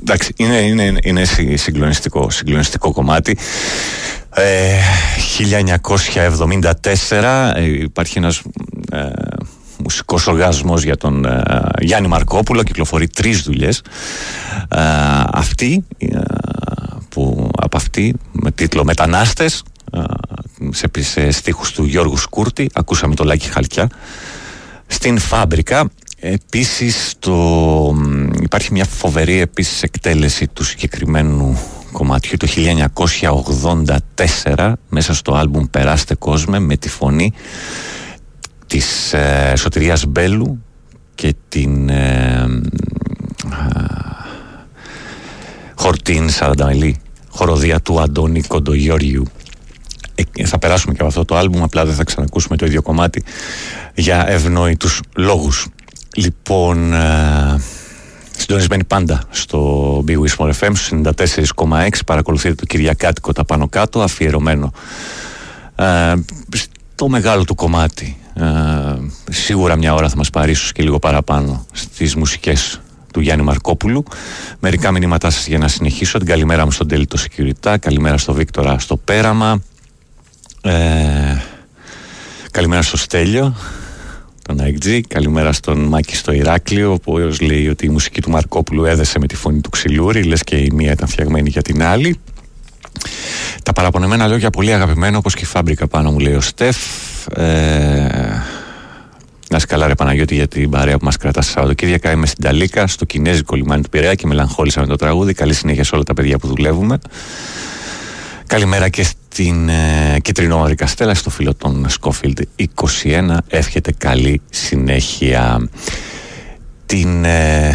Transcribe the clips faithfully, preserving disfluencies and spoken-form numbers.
Εντάξει, είναι, είναι, είναι συγκλονιστικό, συγκλονιστικό κομμάτι. Ε, χίλια εννιακόσια εβδομήντα τέσσερα ε, υπάρχει ένας ε, μουσικός οργασμός για τον ε, Γιάννη Μαρκόπουλο, κυκλοφορεί τρεις δουλειές. Ε, αυτή, ε, που, από αυτή με τίτλο «Μετανάστες», ε, σε, σε στίχους του Γιώργου Σκούρτη, ακούσαμε το Λάκη Χαλκιά. Στην Φάμπρικα επίσης το, υπάρχει μια φοβερή επίσης εκτέλεση του συγκεκριμένου κομματιού το χίλια εννιακόσια ογδόντα τέσσερα μέσα στο άλμπουμ «Περάστε κόσμε» με τη φωνή της ε, Σωτηρίας Μπέλου και την ε, ε, Χορτίν Σαρανταμελή, χοροδία του Αντώνη Κοντογιώργιου. Ε, θα περάσουμε και από αυτό το άλμπουμ, απλά δεν θα ξανακούσουμε το ίδιο κομμάτι για ευνόητους λόγους. Λοιπόν, ε, συντονισμένοι πάντα στο Big West εφ εμ στο ενενήντα τέσσερα κόμμα έξι, παρακολουθείτε το Κυριακάτικο τα πάνω κάτω, αφιερωμένο ε, στο μεγάλο του κομμάτι. Ε, σίγουρα μια ώρα θα μας πάρει, ίσως και λίγο παραπάνω, στις μουσικές του Γιάννη Μαρκόπουλου. Μερικά μηνύματά σας για να συνεχίσω. Την καλημέρα μου στον Τέλη το Security, καλημέρα στο Βίκτορα στο Πέραμα, ε, καλημέρα στο Στέλιο τον άι τζι, καλημέρα στον Μάκη στο Ηράκλειο, ο οποίος λέει ότι η μουσική του Μαρκόπουλου έδεσε με τη φωνή του Ξυλούρη, λες και η μία ήταν φτιαγμένη για την άλλη. Τα παραπονεμένα λόγια πολύ αγαπημένα, όπως και η Φάμπρικα πάνω μου, λέει ο Στεφ. ε, Να είσαι καλά ρε Παναγιώτη για την παρέα που μας κρατά στα Σαββατοκύριακα. Είμαι στην Ταλίκα, στο κινέζικο λιμάνι του Πειραιά και μελαγχόλησα με το τραγούδι. Καλή συνέχεια σε όλα τα παιδιά που δουλεύουμε. Καλημέρα και στην ε, Κιτρινόμαυρη Καστέλα, στο φίλο των Σκόφιλντ είκοσι ένα. Εύχεται καλή συνέχεια. Την... Ε,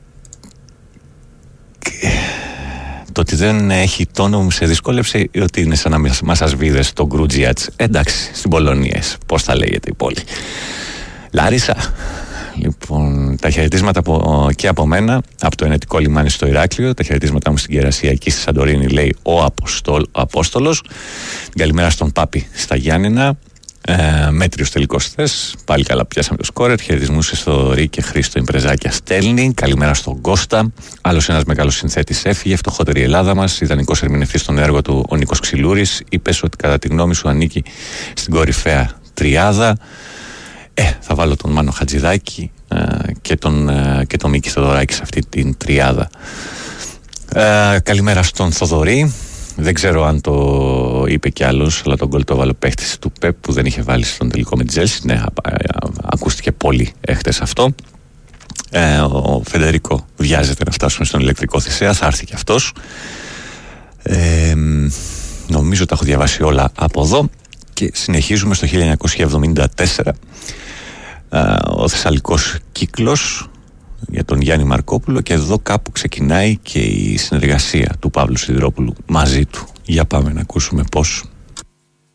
το ότι δεν έχει τόνο μου σε δυσκόλεψε, ότι είναι σαν να μας ασβίδες το Γκρουτζιάτς. Εντάξει, στην Πολωνία, πώς θα λέγεται η πόλη. Λάρισα. Λοιπόν, τα χαιρετίσματα από, και από μένα, από το ενετικό λιμάνι στο Ηράκλειο. Τα χαιρετίσματα μου στην Κερασιακή στη Σαντορίνη, λέει ο Αποστόλ, Απόστολος. Καλημέρα στον Πάπη στα Γιάννηνα. Ε, μέτριος τελικός θες. Πάλι καλά, πιάσαμε το σκόρερ. Χαιρετισμούς στο Ρή και Χρήστο Ιμπρεζάκια στέλνει. Καλημέρα στον Κώστα. Άλλος ένας μεγάλος συνθέτης έφυγε. Φτωχότερη Ελλάδα μας. Ιδανικός ερμηνευτής στον έργο του ο Νίκος Ξυλούρης. Είπες ότι κατά τη γνώμη σου ανήκει στην κορυφαία τριάδα. Ε, θα βάλω τον Μάνο Χατζηδάκη ε, και τον, ε, και τον Μίκη Θοδωράκη σε αυτή την τριάδα. Ε, καλημέρα στον Θοδωρή. Δεν ξέρω αν το είπε κι άλλος, αλλά τον γκολ το έβαλε παίχτης του ΠΕΠ που δεν είχε βάλει στον τελικό με τη Τζέλσι. Ναι, α, α, α, ακούστηκε πολύ έχτες αυτό. Ε, ο Φεντερίκο βιάζεται να φτάσουμε στον ηλεκτρικό Θησέα, θα έρθει κι αυτός. Ε, νομίζω τα έχω διαβάσει όλα από εδώ. Και συνεχίζουμε στο χίλια εννιακόσια εβδομήντα τέσσερα. Ο Θεσσαλικός κύκλος για τον Γιάννη Μαρκόπουλο, και εδώ κάπου ξεκινάει και η συνεργασία του Παύλου Σιδηρόπουλου μαζί του. Για πάμε να ακούσουμε πώς.